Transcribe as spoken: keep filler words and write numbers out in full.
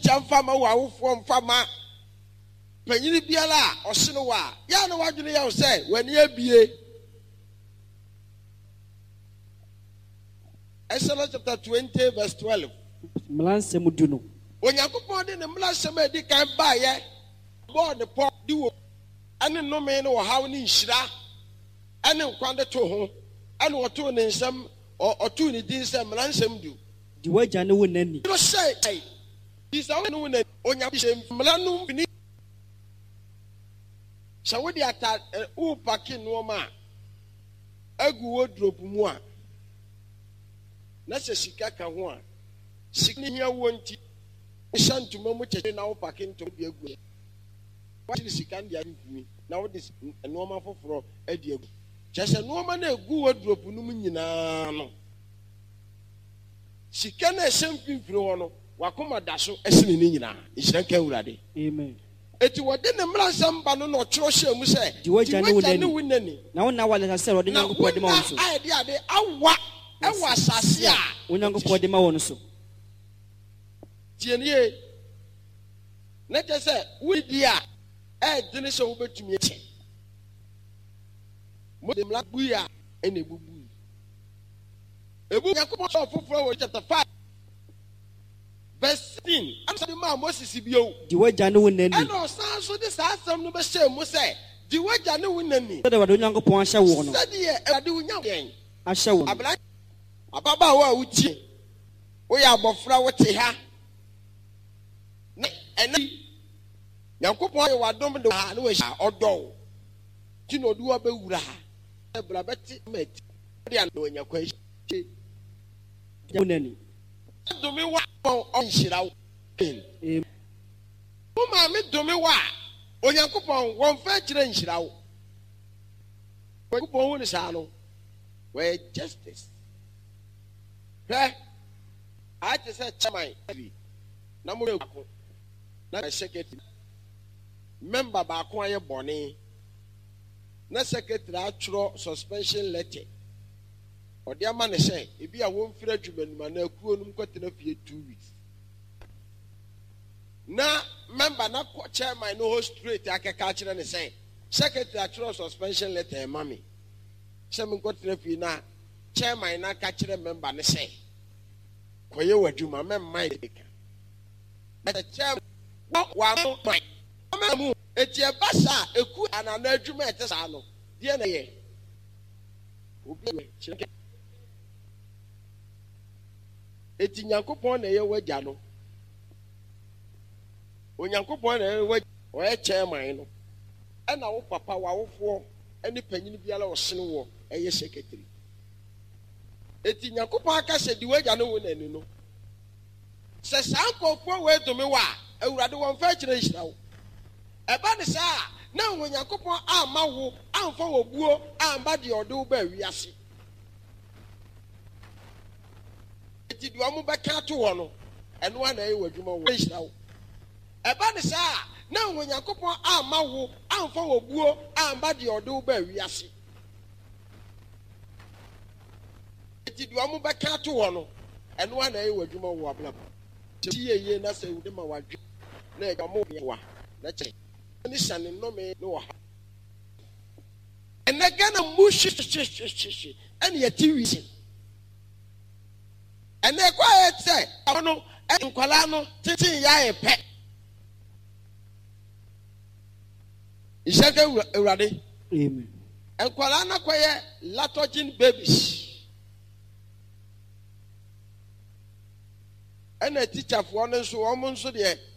teacher mfama wa wofo mfama panyini biala ɔse no wa ya na wadwene ya sɛ wani abie. Exodus chapter twenty verse twelve. Mlansɛm du no. Onyankopɔn de ne mlansɛm a di kan baayɛ bɔɔ ne pɔ di wo ɛne nnome ne wɔhaw ne nhyira ɛne nkwa de to ho ɛne ɔtoo ne nsɛm ɔtoo ne din sɛ mlansɛm du. Di wagya ne wo nani. No sɛ bisa wo ne wo nani Onyankopɔn mla no mfini sɛ wode ata wo pake nneɔma a agu wardrobe mu a na sɛ sika ka ho a sika ne hia wo nti hyɛ ntoma mu kyekye na wo pake ntoma bi agu wakyere sika ndi afifimi na wode nneɔma foforɔ adi agu kyɛ sɛ nneɔma na agu wardrobe no mu nyinaa no sika na ɛhyɛ mfimfini hɔ no wakoma da so ɛsene ne nyinaa nhyira nka Awurade. Amen. Eti wode ne mlansɛm ba no na ɔkyerɛ hyɛ mu sɛ di wagya ne wo nani na wo na wale sɛ ɔde Nyankopɔn de ma wo so na ayɛ de ade awa ɛwɔ asase a wo Nyankopɔn de ma wo no so tie nie na kyɛ sɛ wodi a ɛde ne sɛ wobɛtumi akyɛ mo de mla bui a ɛna ebubu ebu Nyankopɔn sɛ ɔfoforɔ wɔ chapter five verse sixteen amsa de ma Moses bio di wagya ne wo nani ɛna ɔsan so de saa asɛm no bɛhyɛ mu sɛ di wagya ne wo nani sɛdeɛ wɔde Nyankopɔn ahyɛ wo no sɛdeɛ Awurade wo nya yɛn ahyɛ wo no abla ababaawa a wotie woyɛ abɔfra wote ha na ɛna Nyankopɔn ayɛ wadom de ha na wahyɛ ɔdɔw ti na ɔde wo bɛwura ha ɛbra bɛte mɛti de ana onya kwa hyɛ wo nani domi wa ɔnhyira wo wo maame domi wa Onyankopɔn wɔmfa kyerɛ nhyira wo Onyankopɔn wo ne saa no wɔyɛ justice hwɛ ate sɛ chairman na mo baako na secretary member baako ayɛ bɔne na secretary atwerɛ suspension letter ɔde ama ne sɛ ebi a wɔmfiri adwuma numa na akuo no nkɔtena fie two weeks na member na chairman no host straight akeka kyerɛ ne sɛ secretary atwerɛ suspension letter ɛma me sɛ me nkɔtena fie na chairman na ka kyerɛ member ne sɛ kɔyɛ w'adwuma memma ɛka ɛsɛ chairman wa mo man ɔmamu eti ɛba saa eku anana adwuma ɛte saa no deɛ na yɛ obi kyerɛ eti Nyankopɔn na ɛyɛ wagya no Onyankopɔn na ɛyɛ wagya ɔyɛ chairman no ɛna wo papa wawofoɔ ɛne panyin biara ɔsene wɔ ɛyɛ secretary eti Nyankopɔn aka sɛ di wagya no wo nani no sɛ saa nkɔfoɔ wɔ edome wa Awurade wɔmfa kyerɛ nhyira wo ɛba ne saa na Onyankopɔn amma wo amfa wo buo amba de ɔde wo ba wiase eti di ɔmo bɛka to wɔ no ɛno ana ɛyɛ w'adwuma wo nhyira wo ɛba ne saa na Onyankopɔn amma wo amfa wo buo amba de ɔde wo ba wiase eti di ɔmo bɛka to wɔ no ɛno ana ɛyɛ w'adwuma wo ablaba ti yeye na sɛ wo de ma wadwe na ɛga mo wa na kyɛ ni sane no me no ha ɛna gana mu hwehwehwehwehwe ɛne yɛte wisi ɛna ɛkɔ ayɛ sɛ ɔno nkwala no tete yɛ pɛ Ìṣẹ́kẹ́ Awurade amen nkwala na kɔyɛ latogen babies ɛna teacherfoɔ no nso wɔn nso deɛ